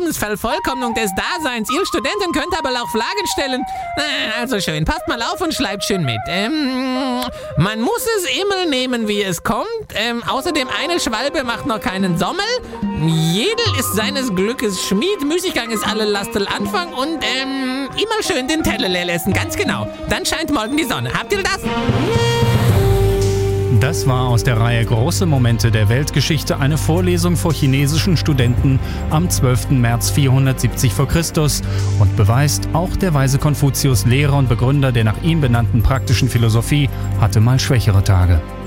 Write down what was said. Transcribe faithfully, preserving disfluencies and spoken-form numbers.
Lebensvervollkommnung des Daseins. Ihr Studenten könnt aber auch Fragen stellen. Also schön, passt mal auf und schreibt schön mit. Ähm, man muss es immer nehmen, wie es kommt. Ähm, außerdem, eine Schwalbe macht noch keinen Sommel. Jedel ist seines Glückes Schmied. Müßiggang ist alle Lastel Anfang. Und ähm, immer schön den Teller leer lassen, ganz genau. Dann scheint morgen die Sonne. Habt ihr das? Das war aus der Reihe Große Momente der Weltgeschichte eine Vorlesung vor chinesischen Studenten am zwölften März vierhundertsiebzig vor Christus und beweist, auch der weise Konfuzius, Lehrer und Begründer der nach ihm benannten praktischen Philosophie, hatte mal schwächere Tage.